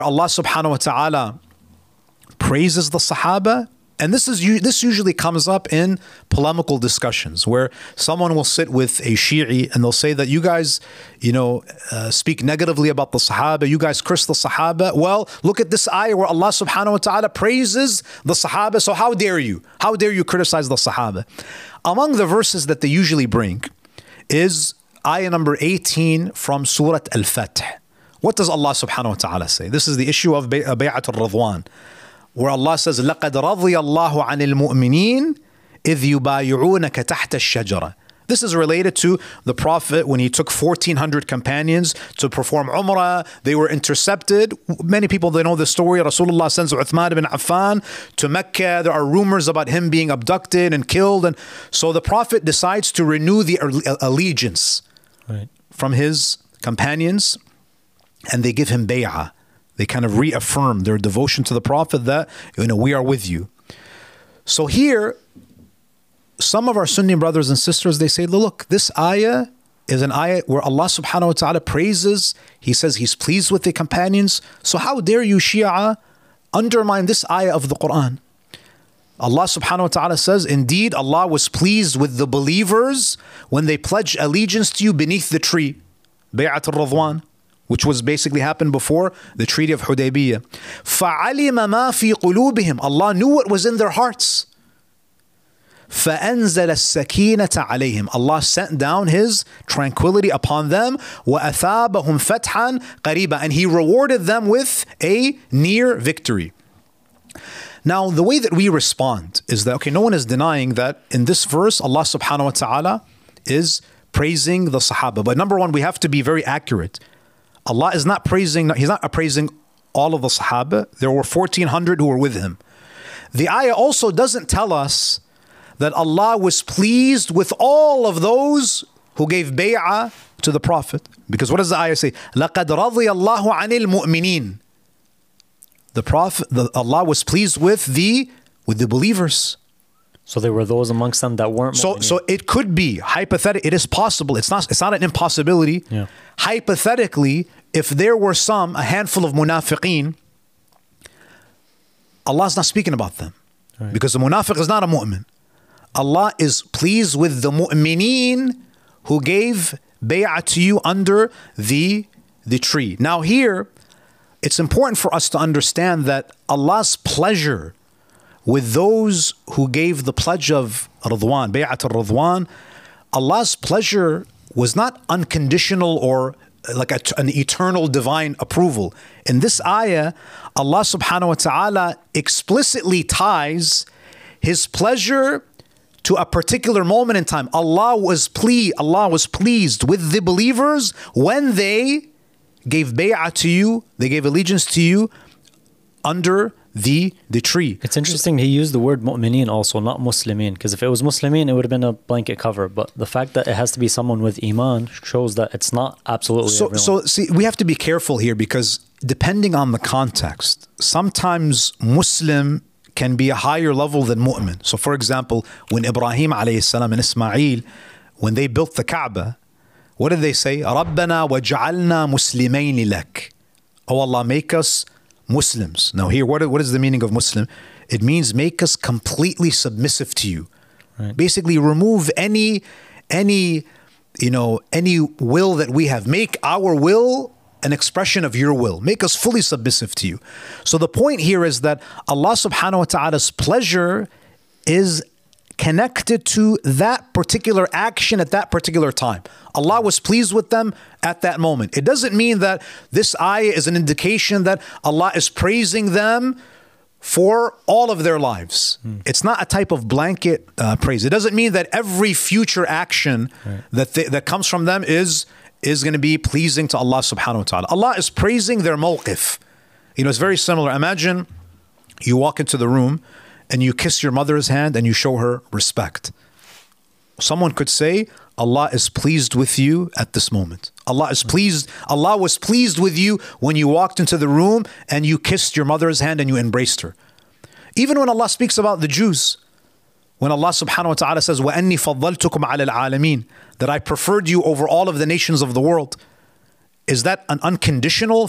Allah subhanahu wa ta'ala praises the Sahaba. And this usually comes up in polemical discussions where someone will sit with a Shi'i and they'll say that you guys, speak negatively about the Sahaba, you guys curse the Sahaba. Well, look at this ayah where Allah subhanahu wa ta'ala praises the Sahaba, so how dare you? How dare you criticize the Sahaba? Among the verses that they usually bring is ayah number 18 from Surah Al-Fath. What does Allah subhanahu wa ta'ala say? This is the issue of Bay'at al-Radwan, where Allah says, لَقَدْ رَضِيَ اللَّهُ عَنِ الْمُؤْمِنِينَ إِذْ يُبَايِعُونَكَ تَحْتَ الشَّجَرَةِ. This is related to the Prophet when he took 1,400 companions to perform Umrah. They were intercepted. Many people, they know the story. Rasulullah sends Uthman ibn Affan to Mecca. There are rumors about him being abducted and killed. And so the Prophet decides to renew the allegiance from his companions, and they give him bay'ah. They kind of reaffirm their devotion to the Prophet that, we are with you. So here, some of our Sunni brothers and sisters, they say, look, this ayah is an ayah where Allah subhanahu wa ta'ala praises. He says He's pleased with the companions. So how dare you, Shia, undermine this ayah of the Quran? Allah subhanahu wa ta'ala says, indeed, Allah was pleased with the believers when they pledged allegiance to you beneath the tree, Bay'at al-Radwan, which was basically happened before the Treaty of Hudaybiyah. فَعَلِمَ مَا فِي قُلُوبِهِمْ. Allah knew what was in their hearts. فَأَنزَلَ السَّكِينَةَ عَلَيْهِمْ. Allah sent down His tranquility upon them. وَأَثَابَهُمْ فَتْحًا قَرِيبًا. And He rewarded them with a near victory. Now, the way that we respond is that, no one is denying that in this verse, Allah subhanahu wa ta'ala is praising the Sahaba. But number one, we have to be very accurate. Allah is not praising, He's not appraising all of the Sahaba. There were 1,400 who were with Him. The ayah also doesn't tell us that Allah was pleased with all of those who gave bay'ah to the Prophet. Because what does the ayah say? لَقَدْ رَضِيَ اللَّهُ عَنِ الْمُؤْمِنِينَ. The Prophet, Allah was pleased with the believers. So there were those amongst them that weren't mu'mineen. So it could be hypothetical. It is possible. It's not an impossibility. Yeah. Hypothetically, if there were a handful of munafiqeen, Allah's not speaking about them. Right. Because the munafiq is not a mu'min. Allah is pleased with the mu'mineen who gave bay'ah to you under the tree. Now here, it's important for us to understand that Allah's pleasure with those who gave the pledge of Radwan, Bay'at al-Radwan, Allah's pleasure was not unconditional or like an eternal divine approval. In this ayah, Allah subhanahu wa ta'ala explicitly ties His pleasure to a particular moment in time. Allah was pleased with the believers when they gave bay'ah to you, they gave allegiance to you under the tree. It's interesting He used the word mu'mineen also, not muslimin, because if it was muslimin, it would have been a blanket cover. But the fact that it has to be someone with iman shows that it's not absolutely everyone. So see, we have to be careful here because depending on the context, sometimes Muslim can be a higher level than mu'min. So for example, when Ibrahim alayhi salam and Ismail, when they built the Kaaba, what did they say? رَبَّنَا وَجْعَلْنَا مُسْلِمَيْنِ لَكَ. Oh Allah, make us Muslims. Now here, what is the meaning of Muslim? It means make us completely submissive to you. Right. Basically remove any will that we have. Make our will an expression of your will. Make us fully submissive to you. So the point here is that Allah subhanahu wa ta'ala's pleasure is connected to that particular action at that particular time. Allah was pleased with them at that moment. It doesn't mean that this ayah is an indication that Allah is praising them for all of their lives. It's not a type of blanket praise. It doesn't mean that every future action that comes from them is going to be pleasing to Allah subhanahu wa ta'ala. Allah is praising their mawqif. It's very similar. Imagine you walk into the room and you kiss your mother's hand and you show her respect. Someone could say, Allah is pleased with you at this moment. Allah was pleased with you when you walked into the room and you kissed your mother's hand and you embraced her. Even when Allah speaks about the Jews, when Allah subhanahu wa ta'ala says, وَأَنِّي فَضَّلْتُكُمْ عَلَى الْعَالَمِينَ, that I preferred you over all of the nations of the world. Is that an unconditional